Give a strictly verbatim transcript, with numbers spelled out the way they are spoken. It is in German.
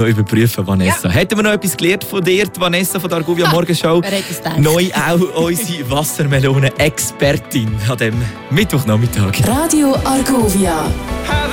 überprüfen, Vanessa. Ja. Hätten wir noch etwas gelernt von dir, Vanessa von der Argovia ah, Morgenshow? Neu auch unsere Wassermelone-Expertin an diesem Mittwochnachmittag. Radio Argovia.